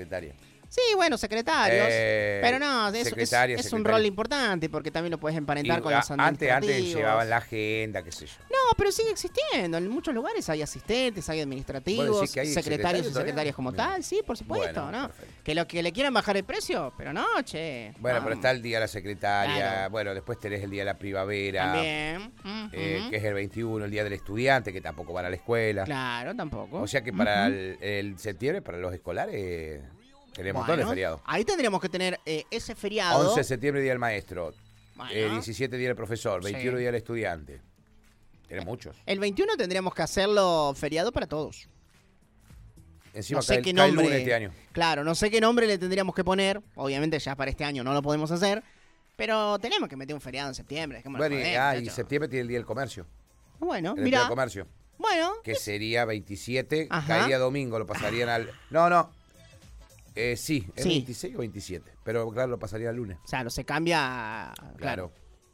secretaria. Sí, bueno, secretarios. Pero no, es un rol importante porque también lo puedes emparentar con los administrativos. Antes llevaban la agenda, qué sé yo. No, pero sigue existiendo. En muchos lugares hay asistentes, hay administrativos, que hay secretarios y secretarias como tal. Sí, por supuesto, bueno, ¿no? Perfecto. Que lo que le quieran bajar el precio, pero no, che. Bueno, no. pero está el día de la secretaria. Claro. Bueno, después tenés el día de la primavera. También. Que es el 21, el día del estudiante, que tampoco van a la escuela. Claro, tampoco. O sea que para el septiembre, para los escolares... Tenemos un montón de feriados. Ahí tendríamos que tener ese feriado. 11 de septiembre, día del maestro. Bueno. 17, día del profesor. 21, Sí. día del estudiante. Tiene muchos. El 21 tendríamos que hacerlo feriado para todos. Encima No sé cae, qué cae el nombre. lunes este año. Claro, no sé qué nombre le tendríamos que poner. Obviamente ya para este año no lo podemos hacer. Pero tenemos que meter un feriado en septiembre. Bueno, y septiembre tiene el día del comercio. Bueno, El mira. día del comercio. Bueno. Que sería 27, Ajá. caería domingo, lo pasarían al... No. Sí, es Sí. 26 o 27. Pero claro, lo pasaría al lunes. Claro, se cambia. Claro.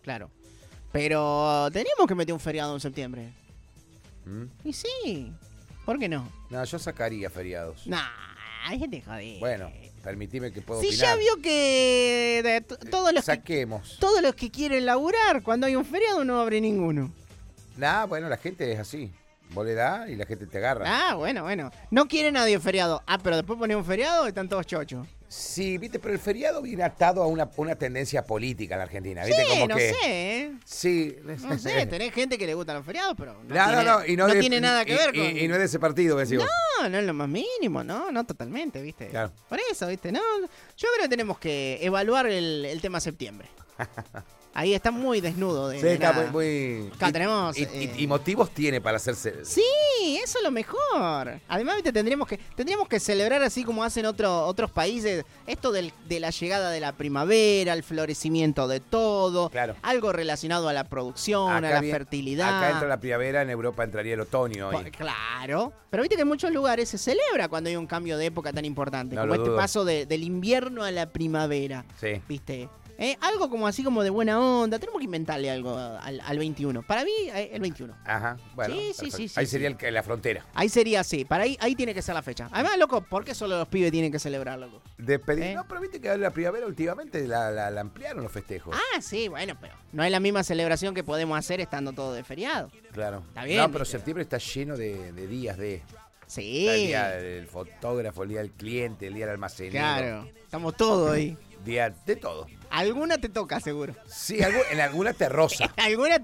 Pero teníamos que meter un feriado en septiembre. ¿Mm? Y sí. ¿Por qué no? No, yo sacaría feriados. Nah, hay gente joder. Bueno, permitime que puedo Si opinar. ya vio que todos los Saquemos. todos los que quieren laburar, cuando hay un feriado no abre ninguno. Bueno, la gente es así. Vos le das y la gente te agarra. Ah, bueno. No quiere nadie feriado. Ah, pero después pone un feriado y están todos chochos. Sí, viste, pero el feriado viene atado a una tendencia política en la Argentina. ¿Viste? Sí, Como no que... sé, ¿eh? Sí. No sé, tenés gente que le gustan los feriados, pero No, tiene nada que ver con... Y no es de ese partido, decís vos. No es lo más mínimo, no totalmente, ¿viste? Claro. Por eso, ¿viste? No, yo creo que tenemos que evaluar el tema septiembre. Ahí está muy desnudo. Sí, está muy... Acá tenemos... Y motivos tiene para hacerse... Sí, eso es lo mejor. Además, ¿viste? Tendríamos que celebrar así como hacen otros países, esto de la llegada de la primavera, el florecimiento de todo, Claro. Algo relacionado a la producción, a la fertilidad. Acá entra la primavera, en Europa entraría el otoño. Claro. Pero viste que en muchos lugares se celebra cuando hay un cambio de época tan importante, No como lo este dudo. paso del invierno a la primavera. Sí. ¿Viste? Algo como así como de buena onda. Tenemos que inventarle algo al 21. Para mí, el 21. Ajá, bueno. Sí, perfecto. sí. Ahí sería la frontera. Ahí sería así. Para ahí tiene que ser la fecha. Además, loco, ¿por qué solo los pibes tienen que celebrar, loco? No, pero viste que la primavera últimamente la ampliaron los festejos. Ah, sí, bueno, pero no es la misma celebración que podemos hacer estando todo de feriado. Claro. Está bien, No, pero ¿viste? septiembre está lleno de días de... Sí. Está el día del fotógrafo, el día del cliente, el día del almacenero. Claro. Estamos todos ahí. Día de todo. Alguna te toca, seguro. Sí, en alguna te roza. En alguna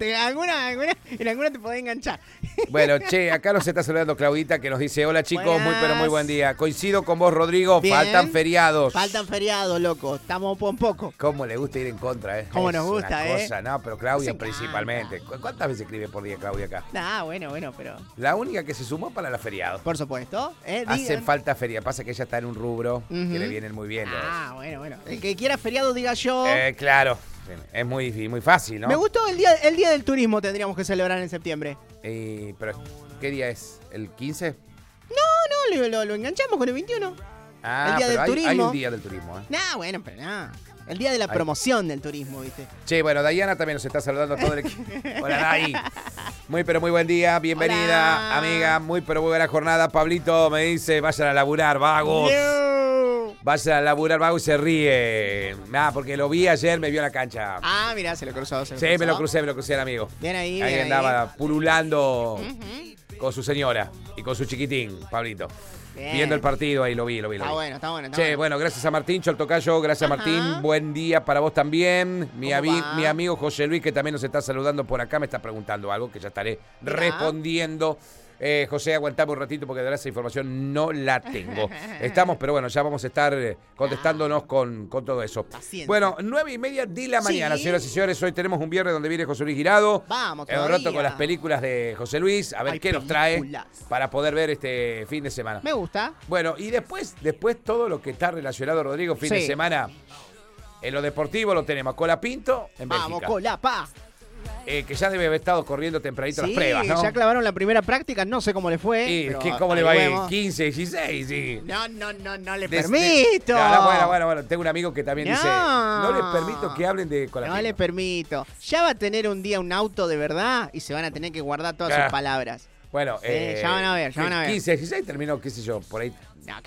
te podés enganchar. Bueno, che, acá nos está saludando Claudita que nos dice, hola chicos, Buenas. muy buen día. Coincido con vos, Rodrigo, Bien. faltan feriados. Faltan feriados, loco. Estamos un poco. ¿Cómo le gusta ir en contra, eh? Cómo nos Es gusta, una cosa, no, pero Claudia Nos encanta. principalmente. ¿Cuántas veces escribe por día Claudia acá? Ah, bueno, pero... La única que se sumó para los feriados. Por supuesto. Hacen falta feria. Pasa que ella está en un rubro que Ujú. le vienen muy bien. Ah, bueno. El que quiera feriado, diga yo. Claro, es muy fácil, ¿no? Me gustó el día del turismo, tendríamos que celebrar en septiembre. Pero, ¿qué día es? ¿El 15? No, lo enganchamos con el 21. Ah, El día pero del turismo. hay un día del turismo, ¿eh? Nah, bueno, pero nada. El día de la promoción del turismo, ¿viste? Che, bueno, Dayana también nos está saludando a todo el equipo. Hola, Day. Muy buen día, bienvenida, Hola. amiga. Muy buena jornada. Pablito me dice, vayan a laburar, vagos. Yo. Vayan a laburar, vagos, y se ríe. Porque lo vi ayer, me vio en la cancha. Ah, mirá, se lo cruzó. Sí, me lo crucé el amigo. Bien ahí, Ahí bien andaba pululando Ujú. con su señora y con su chiquitín, Pablito. Bien. Viendo el partido, ahí lo vi. Está bueno. Che, bueno, gracias a Martín, Choltocayo, gracias Ajá. Martín, buen día para vos también. Mi va? amigo José Luis, que también nos está saludando por acá, me está preguntando algo que ya estaré Mirá. respondiendo. José, aguantame un ratito porque de verdad esa información no la tengo. Estamos, pero bueno, ya vamos a estar contestándonos con todo eso. Paciencia. Bueno, 9:30 de la mañana, Sí. señoras y señores. Hoy tenemos un viernes donde viene José Luis Girado. Vamos, En un todavía. rato con las películas de José Luis, a ver Hay qué nos trae películas. para poder ver este fin de semana. Me gusta. Bueno, y después todo lo que está relacionado, Rodrigo, fin de Sí. semana. En lo deportivo lo tenemos con Colapinto en Vamos, Bélgica. Colapa. Que ya debe haber estado corriendo tempranito las pruebas, ¿no? ya clavaron la primera práctica, no sé cómo le fue. Y pero ¿cómo le va a ir? vemos. 15, 16, sí. No le Des- permito. Bueno, tengo un amigo que también dice, no les permito que hablen de Colapinto. No le permito. Ya va a tener un día un auto de verdad y se van a tener que guardar todas sus palabras. Bueno, Ya van a ver. 15, 16 terminó, qué sé yo, por ahí. No, qué feo.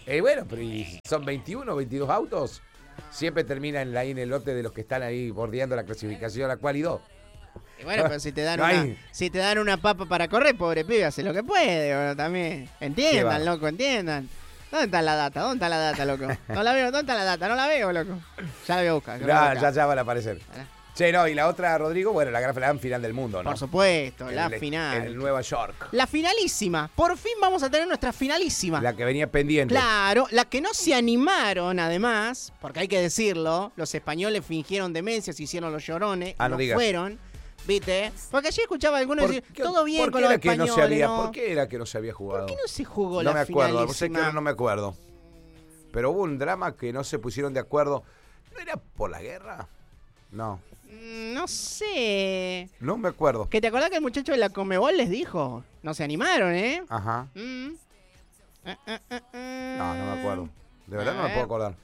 Bueno, pero ¿y son 21, 22 autos? Siempre terminan ahí en el lote de los que están ahí bordeando la clasificación, la cual y dos. Y bueno, pero si te dan No hay. si te dan una papa para correr, pobre pibe, hace lo que puede, bueno, también. Entiendan, Qué loco, entiendan. ¿Dónde está la data? ¿Dónde está la data, loco? No la veo, ¿dónde está la data? No la veo, loco. Ya la voy a buscar. Ya van a aparecer. Che, no, y la otra, Rodrigo, bueno, la gran final del mundo, ¿no? Por supuesto, la final. En Nueva York. La finalísima. Por fin vamos a tener nuestra finalísima. La que venía pendiente. Claro, la que no se animaron, además, porque hay que decirlo, los españoles fingieron demencia, se hicieron los llorones, no digas. fueron, ¿viste? Porque ayer escuchaba a algunos decir, todo bien con los ¿Por qué españoles, ¿Por qué era que no se había jugado? ¿Por qué no se jugó No la me acuerdo, finalísima? vos sabés que ahora no me acuerdo. Pero hubo un drama que no se pusieron de acuerdo. ¿No era por la guerra? No. No sé. No me acuerdo. ¿Que te acordás que el muchacho de la Conmebol les dijo? No se animaron, ¿eh? Ajá. No me acuerdo. De verdad no me puedo acordar.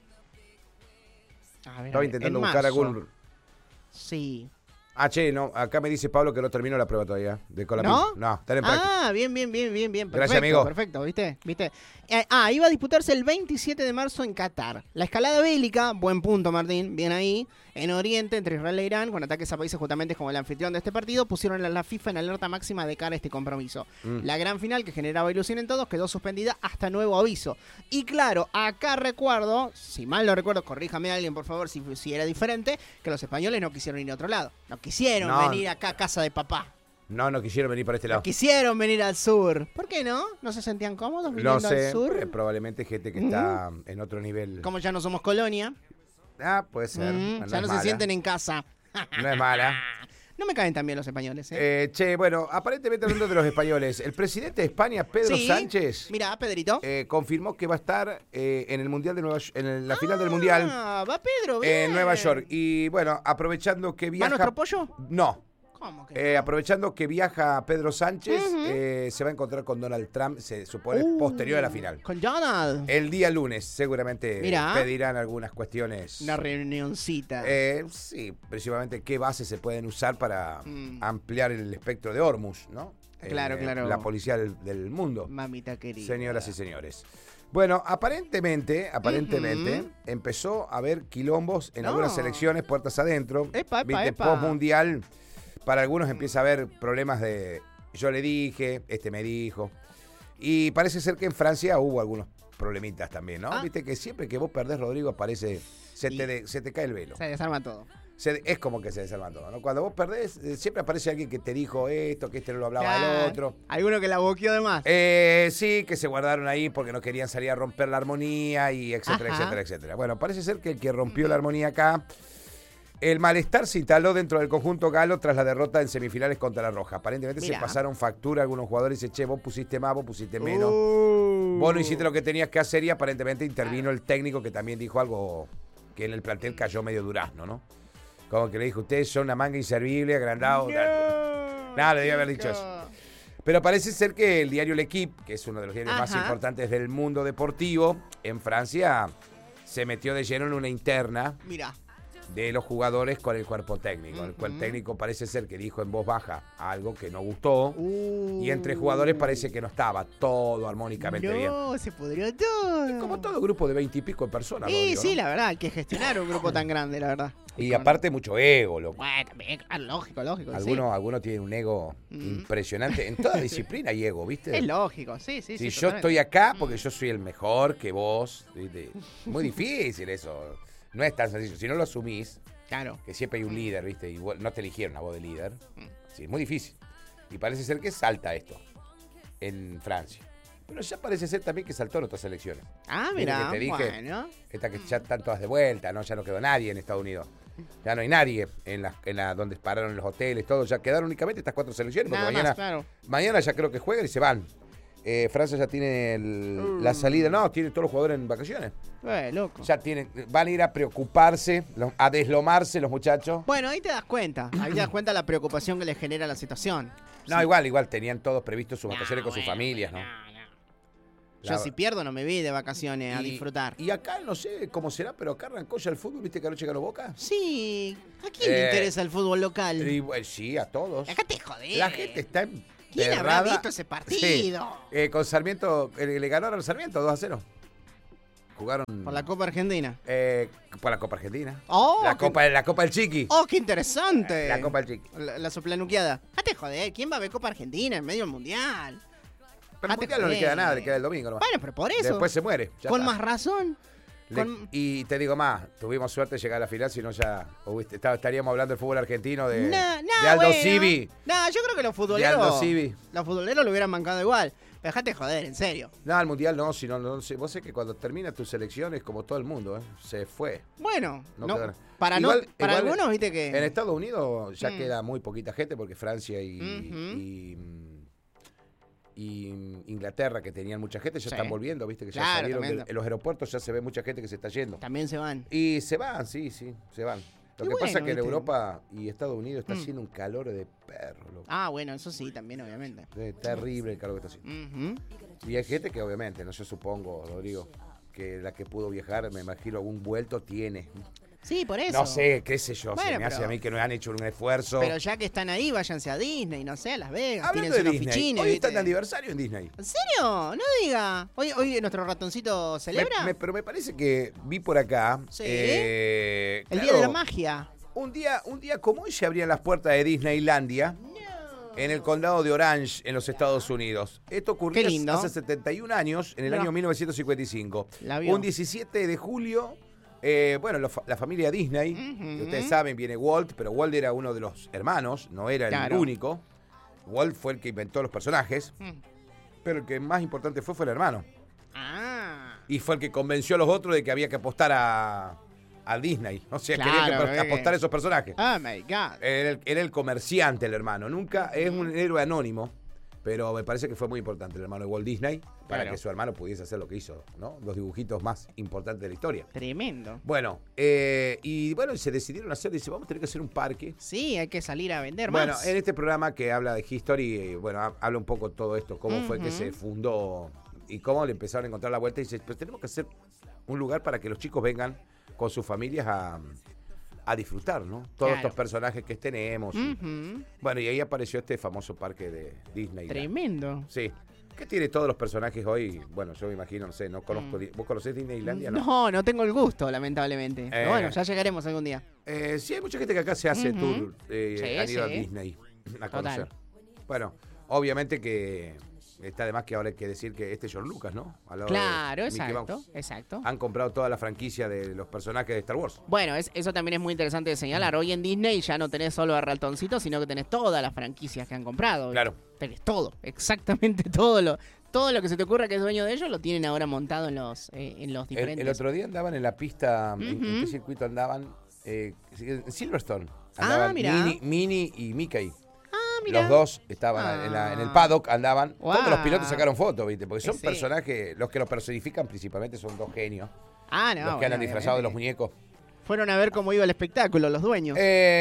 Estaba intentando buscar algún... Sí. Che, no, acá me dice Pablo que no terminó la prueba todavía. De Colapín. No, está en práctica. Bien. Perfecto, Gracias, amigo. Perfecto, ¿viste? Iba a disputarse el 27 de marzo en Qatar. La escalada bélica, buen punto, Martín, bien ahí, en Oriente, entre Israel e Irán, con ataques a países justamente como el anfitrión de este partido, pusieron a la FIFA en alerta máxima de cara a este compromiso. La gran final, que generaba ilusión en todos, quedó suspendida hasta nuevo aviso. Y claro, acá recuerdo, si mal no recuerdo, corríjame alguien, por favor, si era diferente, que los españoles no quisieron ir a otro lado. No quisieron venir acá a casa de papá. No quisieron venir para este lado. No quisieron venir al sur. ¿Por qué no? ¿No se sentían cómodos viniendo al sur? Probablemente gente que está en otro nivel. Como ya no somos colonia. Puede ser. Ya no se sienten en casa. No es mala. No me caen tan bien los españoles, ¿eh? Bueno, aparentemente hablando de los españoles, el presidente de España, Pedro Sánchez, mira, Pedrito, confirmó que va a estar en el Mundial de en la final del Mundial. Va Pedro, bien. En Nueva York. Y bueno, aprovechando que viaja... ¿Va nuestro pollo? No. ¿Cómo que no? Aprovechando que viaja Pedro Sánchez, se va a encontrar con Donald Trump, se supone, posterior a la final. Con Donald. El día lunes, seguramente Mirá. pedirán algunas cuestiones. Una reunioncita. Sí, principalmente qué bases se pueden usar para ampliar el espectro de Hormuz, ¿no? Claro. La policía del mundo. Mamita querida. Señoras y señores. Bueno, aparentemente empezó a haber quilombos en algunas elecciones, puertas adentro. Epa. Post-mundial, para algunos empieza a haber problemas de yo le dije, este me dijo. Y parece ser que en Francia hubo algunos problemitas también, ¿no? Viste que siempre que vos perdés, Rodrigo, aparece, se te cae el velo. Se desarma todo. Es como que se desarma todo, ¿no? Cuando vos perdés, siempre aparece alguien que te dijo esto, que este no lo hablaba el otro. Alguno que la boqueó de más. Sí, que se guardaron ahí porque no querían salir a romper la armonía y etcétera. Bueno, parece ser que el que rompió la armonía acá, el malestar se instaló dentro del conjunto galo tras la derrota en semifinales contra la Roja. Aparentemente se pasaron factura a algunos jugadores y dicen, vos pusiste más, vos pusiste menos. Vos no hiciste lo que tenías que hacer y aparentemente intervino el técnico que también dijo algo que en el plantel cayó medio durazno, ¿no? Como que le dijo, ustedes son una manga inservible, agrandado. Nada, le debía haber dicho eso. Pero parece ser que el diario L'Equipe, que es uno de los diarios más importantes del mundo deportivo, en Francia se metió de lleno en una interna de los jugadores con el cuerpo técnico. El cuerpo técnico parece ser que dijo en voz baja algo que no gustó. Y entre jugadores parece que no estaba todo armónicamente bien. No, se pudrió todo. Es como todo grupo de 20 y pico de personas. Sí, ¿no? la verdad, hay que gestionar un grupo tan grande, la verdad. Y aparte mucho ego, loco. Bueno, también, lógico. Algunos tienen un ego impresionante. En toda disciplina hay ego, ¿viste? Es lógico, sí. Si yo estoy acá porque yo soy el mejor que vos, ¿viste? Muy difícil eso. No es tan sencillo. Si no lo asumís, que siempre hay un líder, ¿viste? Y no te eligieron a vos de líder. Sí, es muy difícil. Y parece ser que salta esto en Francia. Pero ya parece ser también que saltó en otras elecciones. Mira, que te dije, bueno. Esta que ya están todas de vuelta, ¿no? Ya no quedó nadie en Estados Unidos. Ya no hay nadie en la donde pararon los hoteles, todo. Ya quedaron únicamente estas 4 selecciones. Porque mañana ya creo que juegan y se van. Francia ya tiene la salida. No, tiene todos los jugadores en vacaciones. Loco. Ya van a ir a preocuparse, a deslomarse los muchachos. Bueno, ahí te das cuenta. Ahí te das cuenta la preocupación que les genera la situación. No, igual tenían todos previstos sus vacaciones con sus familias, ¿no? Yo si pierdo no me vi de vacaciones a disfrutar. Y acá no sé cómo será, pero acá arrancó ya el fútbol, ¿viste que anoche ganó Boca? Sí. ¿A quién le interesa el fútbol local? Sí, a todos. Acá te jodés. La gente está ¿Quién habrá visto ese partido? Sí. Con Sarmiento, le ganó al Sarmiento 2-0. jugaron... Por la Copa Argentina. Por la Copa Argentina. Oh, la Copa del Chiqui. ¡Oh, qué interesante! La Copa del Chiqui. La soplanuqueada. Date joder, ¿quién va a ver Copa Argentina en medio del Mundial? Pero el Mundial no le queda nada, le queda el domingo nomás. Bueno, pero por eso. Después se muere. Con más razón. Y te digo más, tuvimos suerte de llegar a la final, si no ya estaríamos hablando del fútbol argentino de Aldo Civi. No, yo creo que los futboleros lo hubieran mancado igual. Pero dejate joder, en serio. No, al Mundial no, sino no sé. Vos sé que cuando termina tu selección es como todo el mundo, se fue. Bueno, para igual, algunos, viste que... En Estados Unidos ya queda muy poquita gente porque Francia y Inglaterra, que tenían mucha gente, ya están volviendo, viste que ya salieron en los aeropuertos, ya se ve mucha gente que se está yendo. También se van. Y se van, sí, se van. Lo que pasa es que en Europa y Estados Unidos está haciendo un calor de perro, loco. Ah, bueno, eso sí, también, obviamente. Es terrible el calor que está haciendo. Y hay gente que obviamente, no yo supongo, Rodrigo, que la que pudo viajar, me imagino algún vuelto tiene. Sí, por eso. No sé, qué sé yo, bueno, se me hace a mí que no han hecho un esfuerzo. Pero ya que están ahí, váyanse a Disney, no sé, a Las Vegas. Hablando de Disney, hoy está de aniversario en Disney. ¿En serio? No diga. Hoy nuestro ratoncito celebra. Pero me parece que vi por acá. Sí. El Día de la Magia. Un día como hoy se abrían las puertas de Disneylandia. En el condado de Orange, en los Estados Unidos. Esto ocurrió hace 71 años, en el año 1955. Un 17 de julio, la familia Disney, que ustedes saben, viene Walt, pero Walt era uno de los hermanos, no era el único. Walt fue el que inventó los personajes, pero el que más importante fue el hermano. Y fue el que convenció a los otros de que había que apostar a Disney. O sea, quería que apostar a esos personajes. Oh my God. Era el comerciante, el hermano. Nunca es un héroe anónimo, pero me parece que fue muy importante el hermano de Walt Disney para que su hermano pudiese hacer lo que hizo, ¿no? Los dibujitos más importantes de la historia. Tremendo. Bueno, se decidieron hacer, dice, vamos a tener que hacer un parque. Sí, hay que salir a vender más. Bueno, en este programa que habla de History, habla un poco todo esto, cómo fue que se fundó y cómo le empezaron a encontrar la vuelta. Y dice, pues tenemos que hacer un lugar para que los chicos vengan con sus familias a disfrutar, ¿no? Todos estos personajes que tenemos. Bueno, y ahí apareció este famoso parque de Disney. Tremendo. Sí. ¿Qué tiene todos los personajes hoy? Bueno, yo me imagino, no sé, no conozco. ¿Vos conocés Disneylandia? No tengo el gusto, lamentablemente. Pero bueno, ya llegaremos algún día. Sí, hay mucha gente que acá se hace tour. Han ido a Disney a conocer. Bueno, obviamente que... Está de más que ahora hay que decir que este es George Lucas, ¿no? Claro, exacto. Han comprado toda la franquicia de los personajes de Star Wars. Bueno, eso también es muy interesante de señalar. Hoy en Disney ya no tenés solo a Ratoncito, sino que tenés todas las franquicias que han comprado. Claro. Tenés todo, exactamente todo lo que se te ocurra que es dueño de ellos, lo tienen ahora montado en los diferentes. El otro día andaban en la pista, ¿en qué circuito andaban? En Silverstone. Andaban Minnie y Mickey. Los dos estaban en el paddock, andaban. Todos los pilotos sacaron fotos, ¿viste? Porque son personajes, los que los personifican principalmente son dos genios. Los que andan disfrazados de los muñecos. Fueron a ver cómo iba el espectáculo, los dueños.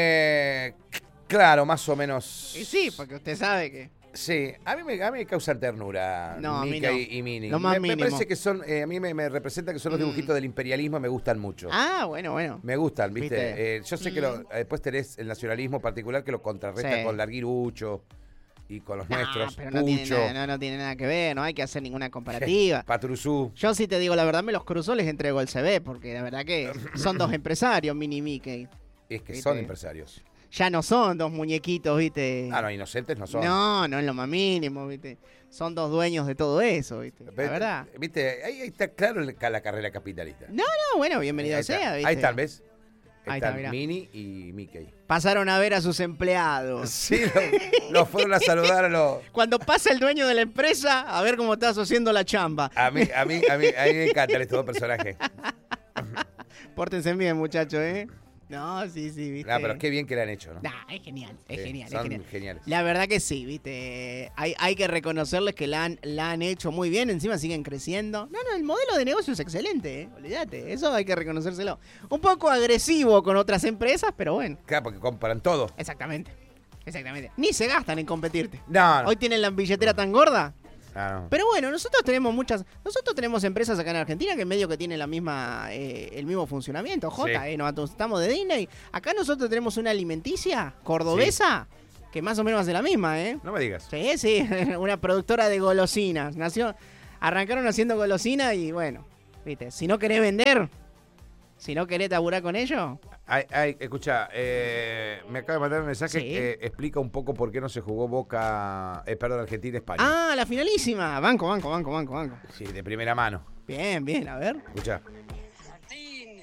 Claro, más o menos. Y sí, porque usted sabe que... Sí, a mí me causan ternura Mickey y Minnie. Lo más me parece que son, a mí me representa que son los dibujitos del imperialismo, me gustan mucho. Bueno. Me gustan, ¿viste? Yo sé que después tenés el nacionalismo particular que lo contrarresta con Larguirucho y con los nuestros. Pero no tiene nada que ver, no hay que hacer ninguna comparativa. Patrusú. Yo sí te digo la verdad, me los cruzó, les entrego el CB, porque la verdad que son dos empresarios, Minnie y Mickey. Es que son empresarios. Ya no son dos muñequitos, ¿viste? No, inocentes no son. No es lo más mínimo, ¿viste? Son dos dueños de todo eso, ¿viste? La verdad. ¿Viste? Ahí está claro la carrera capitalista. No, bueno, bienvenido sea, ¿viste? Ahí está, ¿ves? Ahí están Minnie y Mickey. Pasaron a ver a sus empleados. Sí, los fueron a saludar a los... Cuando pasa el dueño de la empresa, a ver cómo estás haciendo la chamba. A mí me encantan estos dos personajes. Pórtense bien, muchachos, ¿eh? No, sí, viste. Pero qué bien que le han hecho, ¿no? Es genial, son geniales. La verdad que sí, viste. Hay que reconocerles que la han hecho muy bien, encima siguen creciendo. No, el modelo de negocio es excelente, olvídate, eso hay que reconocérselo. Un poco agresivo con otras empresas, pero bueno. Claro, porque compran todo. Exactamente. Ni se gastan en competirte. No. Hoy tienen la billetera tan gorda. No. Pero bueno, nosotros tenemos empresas acá en Argentina que medio que tienen el mismo funcionamiento, nosotros estamos de Disney. Acá nosotros tenemos una alimenticia cordobesa que más o menos hace la misma, ¿eh? No me digas. Sí, una productora de golosinas. Arrancaron haciendo golosinas y bueno, ¿Viste? Si no querés vender, si no querés taburar con ellos. Escucha, me acaba de mandar un mensaje que explica un poco por qué no se jugó Argentina-España. Ah, la finalísima. Banco. Sí, de primera mano. Bien, a ver. Escucha. Martín,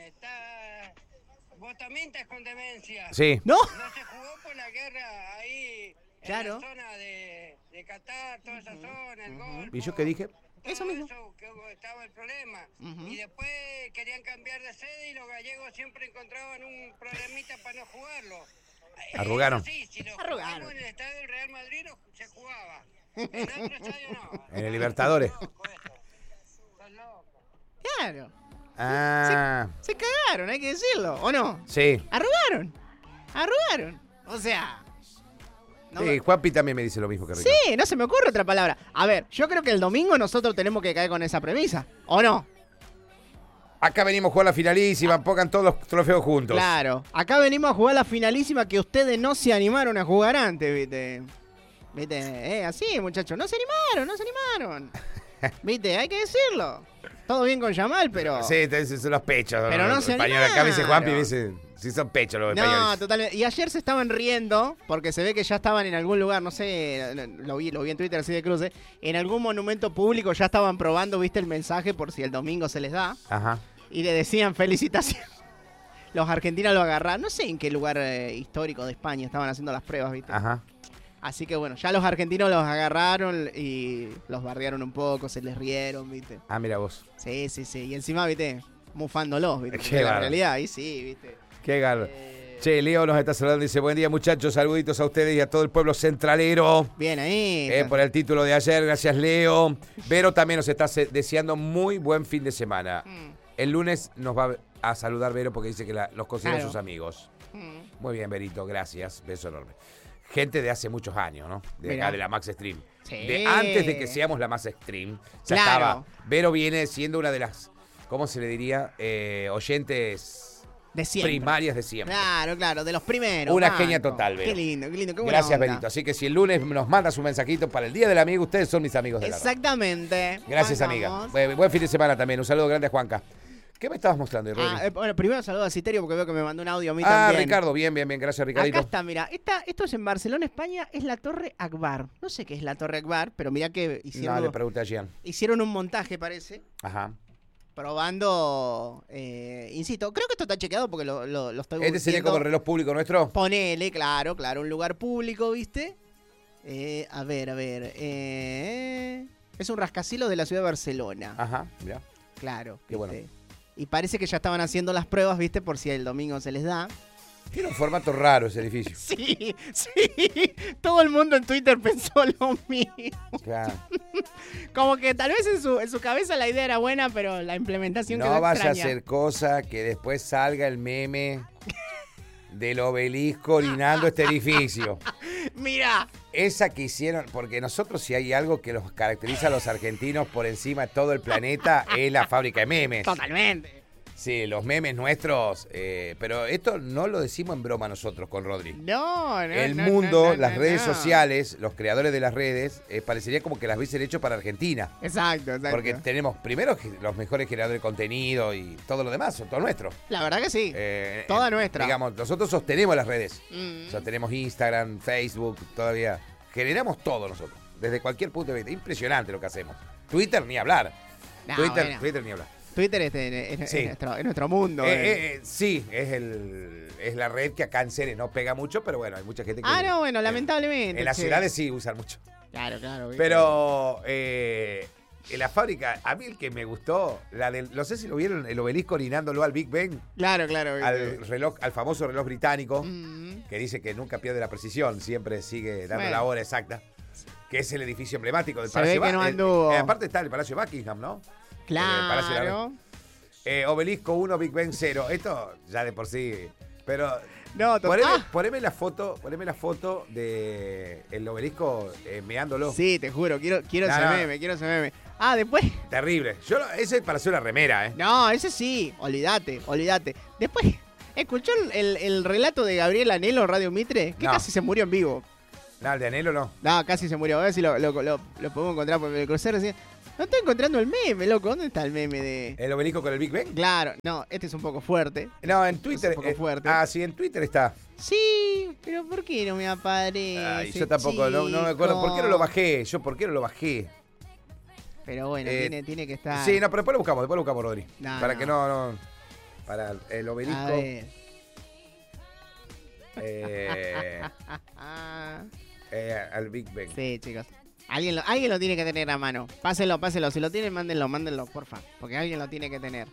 vos también estás con demencia. Sí. ¿No? No se jugó por la guerra ahí Claro. en la zona de Qatar, toda esa zona, el Golfo. ¿Y yo qué dije? Eso mismo. Eso que estaba el problema. Y después querían cambiar de sede y los gallegos siempre encontraban un problemita para no jugarlo. Arrugaron. Sí, si lo Arrugaron. jugamos en el estadio del Real Madrid se jugaba. En otro estadio no. En el Libertadores. Son locos. Claro. Ah. Se cagaron, hay que decirlo, ¿o no? Sí. Arrugaron. O sea... No Sí, me- Juanpi también me dice lo mismo que Ricardo. Sí, no se me ocurre otra palabra. A ver, yo creo que el domingo nosotros tenemos que caer con esa premisa, ¿o no? Acá venimos a jugar la finalísima, pongan todos los trofeos juntos. Claro. Acá venimos a jugar la finalísima que ustedes no se animaron a jugar antes, ¿viste? ¿Viste? Así, muchachos, no se animaron. ¿Viste? Hay que decirlo. Todo bien con Yamal, pero... Sí, son los pechos. Pero no los se españoles. Acá me dice animaron. Juanpi, dice, sí son pechos los No, españoles. totalmente. Y ayer se estaban riendo porque se ve que ya estaban en algún lugar, no sé, lo vi en Twitter así de cruce, en algún monumento público ya estaban probando, viste, el mensaje por si el domingo se les da. Ajá. Y le decían felicitaciones. Los argentinos lo agarraron, no sé en qué lugar histórico de España estaban haciendo las pruebas, viste. Ajá. Así que bueno, ya los argentinos los agarraron y los bardearon un poco, se les rieron, viste. Ah, mira vos. Sí. Y encima, viste, mufándolos, viste. Qué Porque la bárbaro. realidad, ahí sí, viste. Qué garro. Che, Leo nos está saludando y dice, buen día muchachos, saluditos a ustedes y a todo el pueblo centralero. Bien ahí. Por el título de ayer, gracias Leo. Vero también nos está deseando muy buen fin de semana. El lunes nos va a saludar Vero porque dice que los considera Claro. sus amigos. Muy bien, Verito, gracias. Beso enorme. Gente de hace muchos años, ¿no? De Mirá. acá, de la Max Stream. Sí. De antes de que seamos la Max Stream. Ya Claro. estaba. Vero viene siendo una de las, ¿cómo se le diría? Oyentes De siempre. primarias de siempre. Claro, de los primeros. Una banco. genia total, Vero. Qué lindo, qué buena Gracias, onda. Verito. Así que si el lunes nos manda su mensajito para el Día del Amigo, ustedes son mis amigos de la radio. Exactamente. Gracias, amiga. Vamos. Buen fin de semana también. Un saludo grande a Juanca. ¿Qué me estabas mostrando, Rodri? Bueno, primero saludo a Citerio porque veo que me mandó un audio a mí también. Ricardo, bien. Gracias, Ricardito. Acá está, mira. Esto es en Barcelona, España, es la Torre Akbar. No sé qué es la Torre Akbar, pero mira que No, le pregunté a Gian. hicieron un montaje, parece, Ajá. probando, insisto, creo que esto está chequeado porque lo estoy ¿Este sería viendo. como el reloj público nuestro? Ponele, claro, un lugar público, ¿viste? A ver. Es un rascacielos de la ciudad de Barcelona. Ajá, mira. Claro. Qué bueno. ¿viste? Y parece que ya estaban haciendo las pruebas, ¿viste? Por si el domingo se les da. Tiene un formato raro ese edificio. Sí. Todo el mundo en Twitter pensó lo mismo. Claro. Como que tal vez en su cabeza la idea era buena, pero la implementación quedó No vaya a extraña. hacer cosa que después salga el meme del obelisco orinando este edificio. Mira. Esa que hicieron, porque nosotros si hay algo que los caracteriza a los argentinos por encima de todo el planeta, es la fábrica de memes. Totalmente. Sí, los memes nuestros, pero esto no lo decimos en broma nosotros con Rodri. No. El mundo, las redes sociales, los creadores de las redes, parecería como que las hubiesen hecho para Argentina. Exacto. Porque tenemos primero los mejores creadores de contenido y todo lo demás, son todo nuestro. La verdad que sí. Toda nuestra. Digamos, nosotros sostenemos las redes. Mm. Sostenemos Instagram, Facebook, todavía. Generamos todo nosotros, desde cualquier punto de vista. Impresionante lo que hacemos. Twitter, ni hablar. No, Twitter, bueno. Twitter, ni hablar. Twitter es Sí. nuestro mundo. Sí, es la red que acá en Ceres no pega mucho, pero bueno, hay mucha gente que... No, bueno, lamentablemente. En las che. ciudades sí usan mucho. Claro. ¿viste? Pero en la fábrica, a mí el que me gustó, no sé si lo vieron, el obelisco orinándolo al Big Ben, Claro. al famoso reloj británico, Mm. que dice que nunca pierde la precisión, siempre sigue dando Bueno. la hora exacta, que es el edificio emblemático del Se ve Palacio que no anduvo. aparte está el Palacio Buckingham, ¿no? El Palacio de la Claro. Obelisco 1, Big Ben 0. Esto ya de por sí. Pero No, poneme la foto de el obelisco meándolo. Sí, te juro, quiero No, ese meme. Después. Terrible. Ese es para hacer una remera, ¿eh? No, ese sí, olvídate. Después, ¿escuchó el relato de Gabriel Anelo en Radio Mitre? Que No. casi se murió en vivo. No, el de Anhelo no. No, casi se murió. A ver si lo podemos encontrar porque me lo crucé recién. No estoy encontrando el meme, loco. ¿Dónde está el meme de...? ¿El obelisco con el Big Ben? Claro, no, este es un poco fuerte. No, en Twitter. Es un poco fuerte. Sí, en Twitter está. Sí, pero ¿por qué no me aparece? Ay, yo tampoco, no me acuerdo. ¿Por qué no lo bajé? ¿Por qué no lo bajé? Pero bueno, tiene que estar... Sí, no, pero después lo buscamos, Rodri. No, para no. que no... Para el obelisco. A ver. Al Big Ben. Sí, chicos. Alguien lo tiene que tener a mano. Pásenlo. Si lo tienen, mándenlo, porfa. Porque alguien lo tiene que tener.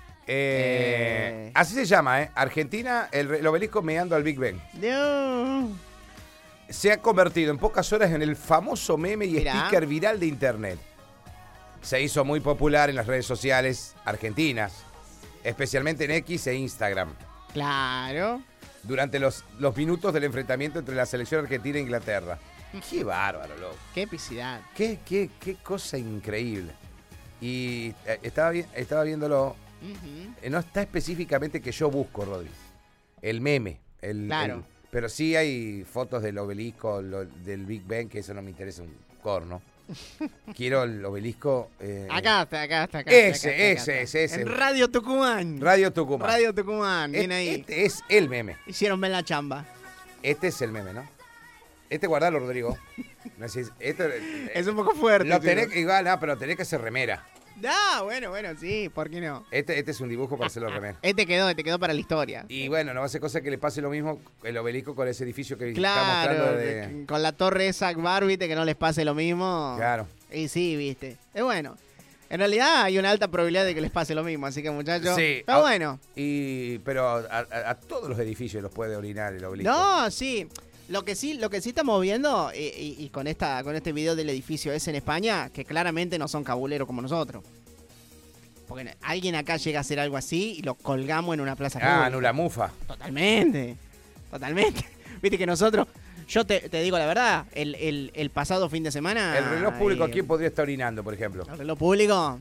Así se llama, ¿eh? Argentina, el obelisco meando al Big Ben. No. Se ha convertido en pocas horas en el famoso meme y Mirá. sticker viral de internet. Se hizo muy popular en las redes sociales argentinas, especialmente en X e Instagram, Claro. durante los minutos del enfrentamiento entre la selección argentina e Inglaterra. Qué bárbaro, loco. Qué epicidad. Qué cosa increíble. Y estaba viéndolo. Ujú. No está específicamente que yo busco, Rodri. El meme. Claro. Pero sí hay fotos del obelisco, del Big Ben, que eso no me interesa un corno. Quiero el obelisco. Acá está. Ese. En Radio Tucumán. Radio Tucumán. Radio Tucumán, bien ahí. Este es el meme. Hicieron bien la chamba. Este es el meme, ¿no? Este guardalo, Rodrigo. No sé, Es un poco fuerte. lo tenés, chicos. igual, no, pero tenés que hacer remera. Bueno, sí, ¿por qué no? Este es un dibujo para hacerlo remera. Este quedó para la historia. Y bueno, no va a ser cosa que le pase lo mismo el obelisco con ese edificio que está Claro, mostrando. con la torre esa Akbar, viste, que no les pase lo mismo. Claro. Y sí, viste. Es bueno. En realidad hay una alta probabilidad de que les pase lo mismo, así que muchachos. Sí. Pero bueno. Pero a todos los edificios los puede orinar el obelisco. No, sí. Lo que sí estamos viendo, y con este video del edificio ese en España, que claramente no son cabuleros como nosotros. Porque alguien acá llega a hacer algo así y lo colgamos en una plaza pública. Nula mufa. Totalmente. Viste que nosotros, yo te digo la verdad, el pasado fin de semana... El reloj público, ¿quién podría estar orinando, por ejemplo? ¿El reloj público?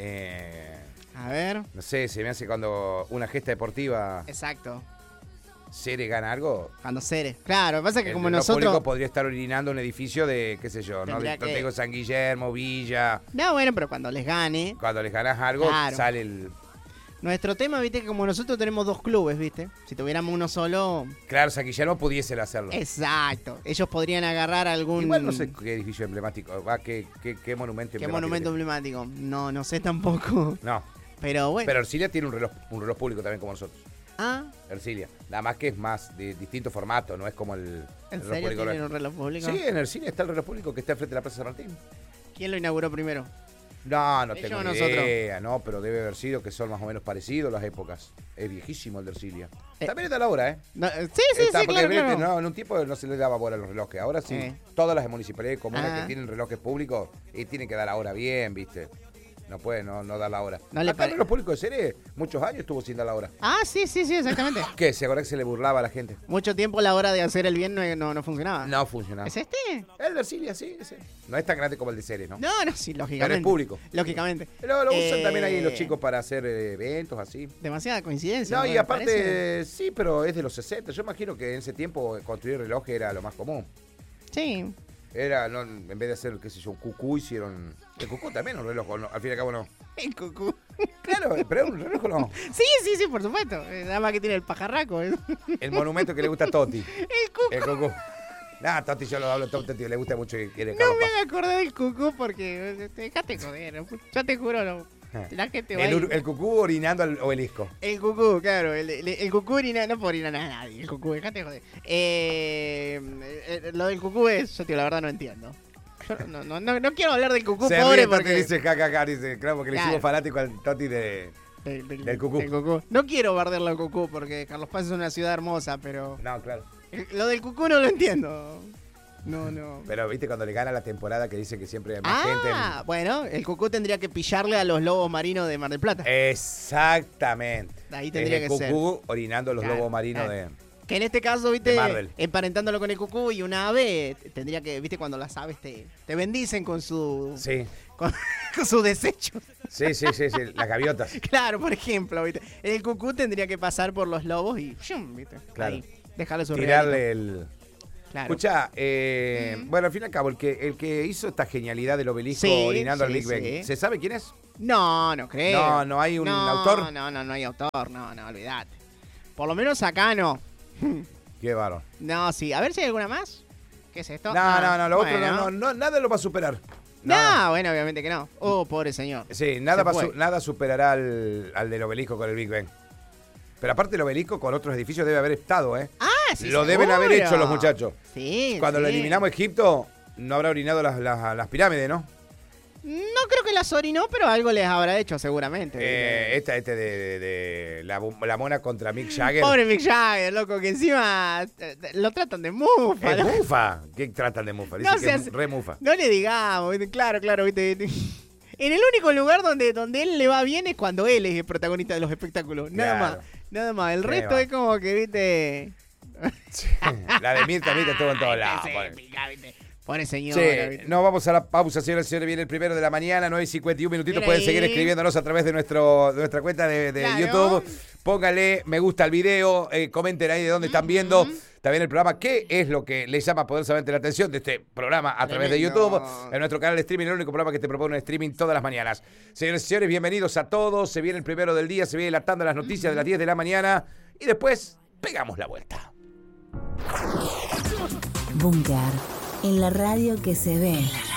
A ver. No sé, se me hace cuando una gesta deportiva... Exacto. Cere gana algo. Cuando Cere. Claro, lo que pasa es que como El reloj nosotros... público podría estar orinando un edificio de, qué sé yo, no Tendría te que- digo San Guillermo, Villa. No, bueno, pero cuando les gane... Cuando les ganas algo, Claro. sale el... Nuestro tema, viste, que como nosotros tenemos dos clubes, viste. Si tuviéramos uno solo... Claro, San Guillermo pudiese hacerlo. Exacto. Ellos podrían agarrar algún... Igual no sé qué edificio emblemático, qué monumento ¿Qué emblemático monumento tiene. emblemático? No sé tampoco. No, Pero bueno. pero Ercilia tiene un reloj público también como nosotros. Ah, Ercilia. Nada más que es más de distinto formato, no es como el ¿en reloj serio público. tienen un reloj público? Sí, en Ercilia está el reloj público que está frente a la Plaza San Martín. ¿Quién lo inauguró primero? No Ellos tengo o ni nosotros. idea, no, pero debe haber sido que son más o menos parecidos las épocas. Es viejísimo el de Ercilia. También está la hora, ¿eh? No, sí, Está, porque claro, viste, claro. no, en un tiempo no se le daba bola a los relojes. Ahora sí, todas las municipalidades comunes Ah. que tienen relojes públicos y tienen que dar la hora bien, ¿viste? No puede no dar la hora. No le Acá el reloj público de Cere muchos años estuvo sin dar la hora. Ah, sí, exactamente. ¿Qué? ¿Se acuerda que se le burlaba a la gente? Mucho tiempo la hora de hacer el bien no funcionaba. No funcionaba. ¿Es este? El de Ercilia, sí, ese. No es tan grande como el de Cere, ¿no? No, sí, lógicamente. Pero es público. Lógicamente. Lo usan también ahí los chicos para hacer eventos así. Demasiada coincidencia. No, ¿no? y ¿Me aparte, parece? sí, pero es de los 60. Yo imagino que en ese tiempo construir relojes era lo más común. Sí. Era, no, en vez de hacer, qué sé yo, un cucú, hicieron... El cucú también es un reloj, ¿no? Al fin y al cabo no. El cucú. Claro, pero es un reloj, ¿no? Sí, por supuesto. Nada más que tiene el pajarraco. El El monumento que le gusta a Toti. cucú. El cucú. Nah, Toti yo lo hablo, Toti le gusta mucho y quiere No Carlos me Paz. acordé del cucú porque... Dejate joder. Yo te juro, no. La gente va a ir- El cucú orinando al obelisco. El cucú, claro. El cucú no puede orinar a nadie. El cucú, dejate joder. Lo del cucú es... Yo, tío, la verdad no entiendo. Yo no quiero hablar del cucú, Se pobre, ríe, Toti porque... dice jajaja, dice, claro, porque le Claro. hicimos fanático al Toti del cucú. Del cucú. No quiero bardearlo al cucú porque Carlos Paz es una ciudad hermosa, pero... No, claro. Lo del cucú no lo entiendo. No. Pero viste cuando le gana la temporada que dice que siempre hay más gente. Bueno, el cucú tendría que pillarle a los lobos marinos de Mar del Plata. Exactamente. Ahí tendría Es el que ser. cucú orinando a los Claro, lobos marinos claro. de... Que en este caso, viste, De Marvel. emparentándolo con el cucú y un ave, tendría que, viste, cuando las aves te bendicen con su Sí, con su desecho. sí, las gaviotas. Claro, por ejemplo, viste. El cucú tendría que pasar por los lobos y ¡shum! Viste. Claro. Ahí, dejarle su Tirarle el... Claro. Escuchá, bueno, al fin y al cabo, el que hizo esta genialidad del obelisco orinando al Big Ben, ¿se sabe quién es? No creo. No hay un autor. No hay autor, no, olvidate. Por lo menos acá no. Qué bárbaro. No, sí. A ver si hay alguna más. ¿Qué es esto? No, lo bueno. otro no, nada lo va a superar. No, bueno, obviamente que no. Oh, pobre señor. Sí, nada superará al del obelisco con el Big Ben. Pero aparte el obelisco con otros edificios debe haber estado, ¿eh? Ah, sí, lo seguro. deben haber hecho los muchachos. Sí. Cuando lo eliminamos Egipto, no habrá orinado las pirámides, ¿no? No creo que las orinó, pero algo les habrá hecho seguramente. De la mona contra Mick Jagger. Pobre Mick Jagger, loco, que encima lo tratan de mufa. ¿Es mufa? ¿Qué tratan de mufa? Dice que es re mufa. No le digamos, ¿viste? Claro, ¿viste? En el único lugar donde él le va bien es cuando él es el protagonista de los espectáculos. Nada más. El resto es como que, ¿viste? Sí. La de Mirta estuvo en todos lados. Pobre señor. Sí, nos vamos a la pausa, señoras y señores. Viene el primero de la mañana, 9:51 minutitos. Pueden seguir escribiéndonos a través de nuestra cuenta de YouTube. Póngale me gusta al video, comenten ahí de dónde están viendo también el programa. ¿Qué es lo que les llama poderosamente la atención de este programa a través de YouTube? En nuestro canal de streaming, el único programa que te propone un streaming todas las mañanas. Señores y señores, bienvenidos a todos. Se viene el primero del día, se viene la tanda de las noticias de las 10 de la mañana. Y después pegamos la vuelta. Búnker, en la radio que se ve.